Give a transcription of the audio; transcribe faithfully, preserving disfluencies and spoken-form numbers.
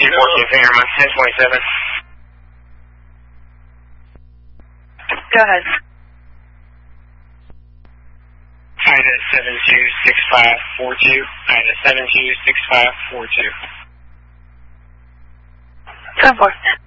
two fourteen finger, my ten twenty-seven. Go ahead. Ida seven two six five four two. Ida seven two six five four two. Ten four.